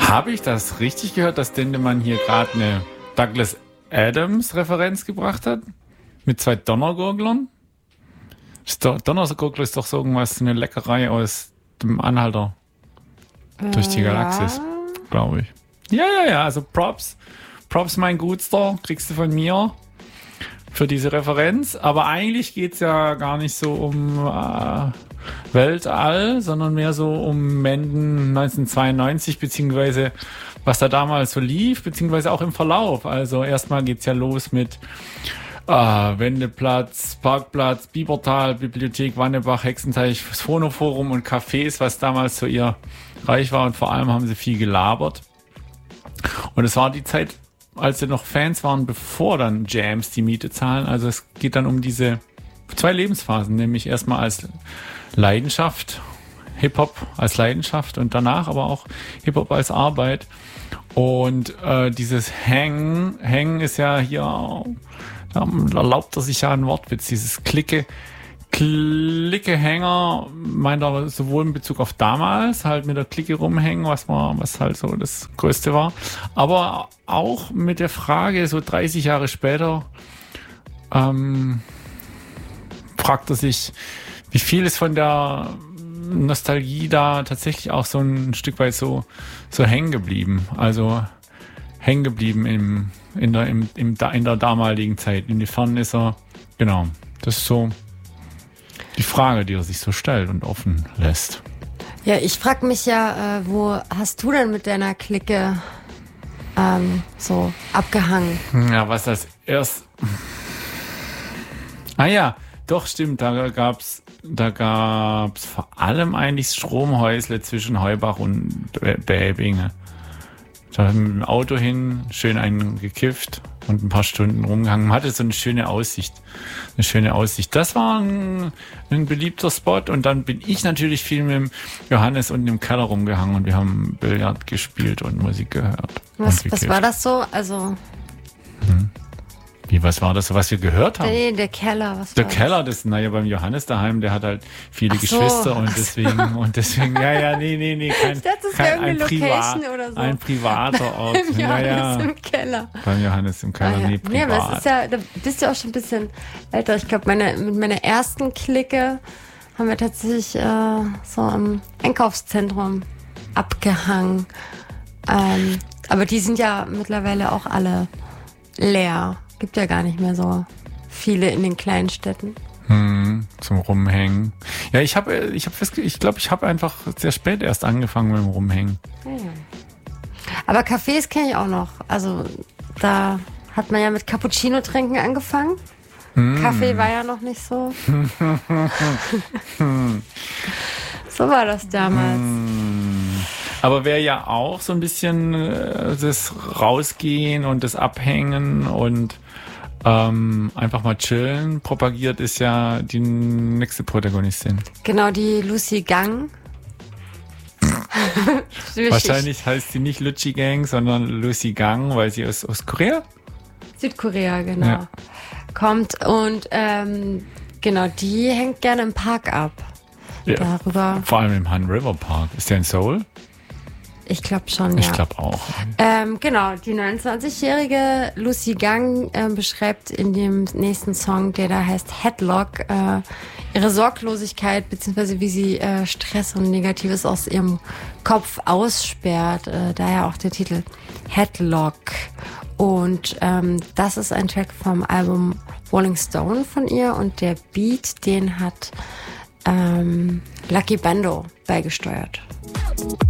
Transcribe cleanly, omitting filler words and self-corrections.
Habe ich das richtig gehört, dass Dendemann hier gerade eine Douglas Adams-Referenz gebracht hat? Mit 2 Donnergurglern? Donnergurgler ist doch so irgendwas, eine Leckerei aus dem Anhalter durch die Galaxis, glaube ich. Ja, also Props, mein Gutster, kriegst du von mir für diese Referenz. Aber eigentlich geht's ja gar nicht so um Weltall, sondern mehr so um Menden 1992, beziehungsweise was da damals so lief, beziehungsweise auch im Verlauf. Also erstmal geht's ja los mit Wendeplatz, Parkplatz, Biebertal, Bibliothek, Wannebach, Hexenteich, das Phonoforum und Cafés, was damals so ihr Reich war. Und vor allem haben sie viel gelabert. Und es war die Zeit, als sie noch Fans waren, bevor dann Jams die Miete zahlen. Also es geht dann um diese 2 Lebensphasen, nämlich erstmal als Leidenschaft, Hip-Hop als Leidenschaft und danach aber auch Hip-Hop als Arbeit. Und dieses Hängen ist ja hier, da erlaubt er sich ja einen Wortwitz, dieses Clique-Hänger, meint er sowohl in Bezug auf damals, halt mit der Clique rumhängen, was halt so das Größte war, aber auch mit der Frage, so 30 Jahre später, fragt er sich, wie viel ist von der Nostalgie da tatsächlich auch so ein Stück weit so hängen geblieben. Also hängen geblieben in der damaligen Zeit. Inwiefern ist er, genau, das ist so die Frage, die er sich so stellt und offen lässt. Ja, ich frage mich ja, wo hast du denn mit deiner Clique so abgehangen? Ja, was das erst... Doch, stimmt, da gab's vor allem eigentlich Stromhäusle zwischen Heubach und Bäbinge. Da mit dem Auto hin, schön einen gekifft und ein paar Stunden rumgehangen. Man hatte so eine schöne Aussicht. Das war ein beliebter Spot. Und dann bin ich natürlich viel mit dem Johannes unten im Keller rumgehangen und wir haben Billard gespielt und Musik gehört. Was war das so? Also... Wie, was war das, was wir gehört haben? Nee, der Keller. Der Keller, beim Johannes daheim, der hat halt viele Geschwister und deswegen, nee, ein privater Ort. Johannes im Keller. Beim Johannes im Keller, nee, privat. Nee, aber es ist ja, da bist du auch schon ein bisschen älter. Ich glaube, mit meiner ersten Clique haben wir tatsächlich so im Einkaufszentrum abgehangen. Aber die sind ja mittlerweile auch alle leer. Gibt ja gar nicht mehr so viele in den kleinen Städten. Zum Rumhängen. Ja, ich glaube, ich habe einfach sehr spät erst angefangen mit dem Rumhängen. Ja. Aber Cafés kenne ich auch noch. Also da hat man ja mit Cappuccino trinken angefangen. Kaffee war ja noch nicht so. So war das damals. Aber wer ja auch so ein bisschen das Rausgehen und das Abhängen und einfach mal chillen propagiert, ist ja die nächste Protagonistin. Genau, die Lucy Gang. Wahrscheinlich heißt sie nicht Lucy Gang, sondern Lucy Gang, weil sie aus Korea? Südkorea, genau. Ja. Kommt und genau, die hängt gerne im Park ab. Ja, darüber. Vor allem im Han River Park. Ist der in Seoul? Ich glaube schon, ja. Ich glaube auch. Genau, die 29-jährige Lucy Gang beschreibt in dem nächsten Song, der da heißt Headlock, ihre Sorglosigkeit bzw. wie sie Stress und Negatives aus ihrem Kopf aussperrt. Daher auch der Titel Headlock. Und das ist ein Track vom Album Rolling Stone von ihr und der Beat, den hat Lucky Bando beigesteuert.